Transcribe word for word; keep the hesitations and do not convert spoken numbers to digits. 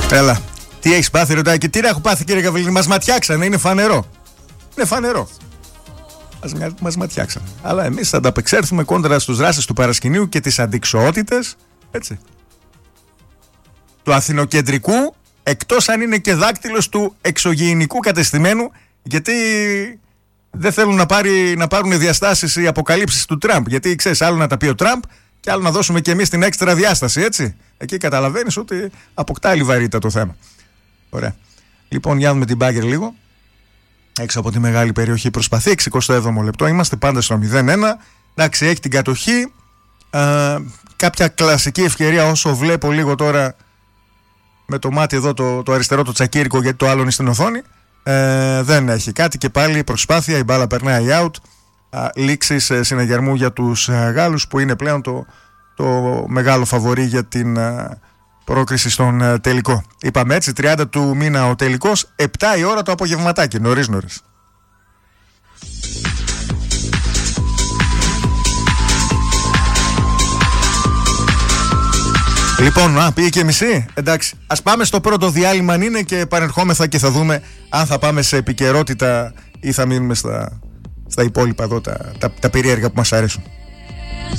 Έλα. Τι έχεις πάθει, ρωτάει, και τι να έχω πάθει, κύριε Καβλίνη? Μας ματιάξανε, είναι φανερό. Είναι φανερό. Μας, μας ματιάξανε. Αλλά εμείς θα ανταπεξέλθουμε κόντρα στους δράσεις του παρασκηνίου και τις αντιξοότητες, έτσι, του αθηνοκεντρικού, εκτός αν είναι και δάκτυλος του εξωγηινικού κατεστημένου, γιατί δεν θέλουν να, πάρει, να πάρουν διαστάσεις οι αποκαλύψεις του Τραμπ. Γιατί ξέρεις, άλλο να τα πει ο Τραμπ και άλλο να δώσουμε και εμείς την έξτρα διάσταση, έτσι. Εκεί καταλαβαίνεις ότι αποκτά άλλη βαρύτητα το θέμα. Ωραία. Λοιπόν, για να δούμε την μπάγκερ λίγο. Έξω από τη μεγάλη περιοχή προσπαθεί, εξηκοστό έβδομο λεπτό. Είμαστε πάντα στο μηδέν ένα. Εντάξει, έχει την κατοχή. Α, κάποια κλασική ευκαιρία, όσο βλέπω λίγο τώρα με το μάτι εδώ το, το αριστερό, το τσακίρικο, γιατί το άλλο είναι στην οθόνη. Ε, δεν έχει κάτι και πάλι προσπάθεια. Η μπάλα περνάει out. Λήξεις ε, συναγερμού για τους ε, Γάλλους, που είναι πλέον το, το μεγάλο φαβορί για την ε, πρόκριση στον ε, τελικό. Είπαμε έτσι, τριάντα του μήνα ο τελικός, επτά η ώρα το απογευματάκι, νωρίς νωρίς. Λοιπόν, α, πήγε και μισή. Εντάξει, ας πάμε στο πρώτο διάλειμμα αν είναι, και επανερχόμεθα και θα δούμε αν θα πάμε σε επικαιρότητα ή θα μείνουμε στα, στα υπόλοιπα εδώ τα, τα, τα περίεργα που μας αρέσουν.